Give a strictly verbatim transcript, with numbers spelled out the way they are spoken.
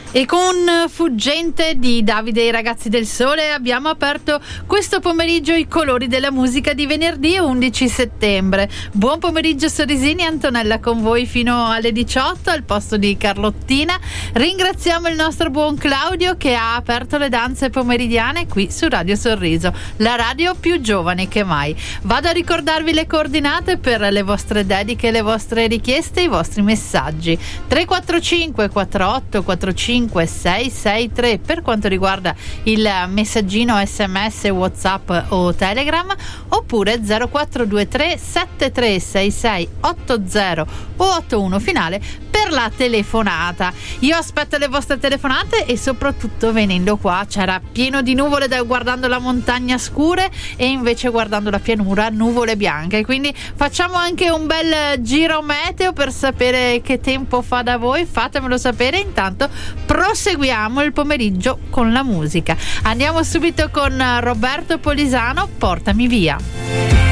E con Fuggente di Davide e i Ragazzi del Sole abbiamo aperto questo pomeriggio i colori della musica di venerdì undici settembre. Buon pomeriggio Sorrisini, Antonella con voi fino alle diciotto al posto di Carlottina. Ringraziamo il nostro buon Claudio che ha aperto le danze pomeridiane qui su Radio Sorriso, la radio più giovane che mai. Vado a ricordarvi le coordinate per le vostre dediche, le vostre richieste, i vostri messaggi. tre quattro cinque quattro otto quattro cinque sei sei tre per quanto riguarda il messaggino sms, WhatsApp o Telegram, oppure zero quattro due tre sette tre sei sei otto zero o otto uno finale per la telefonata. Io aspetto le vostre telefonate e soprattutto venendo qua c'era pieno di nuvole da, guardando la montagna scure e invece guardando la pianura nuvole bianche, quindi facciamo anche un bel giro meteo per sapere che tempo fa da voi. Fatemelo sapere. Intanto proseguiamo il pomeriggio con la musica. Andiamo subito con Roberto Polisano, Portami via.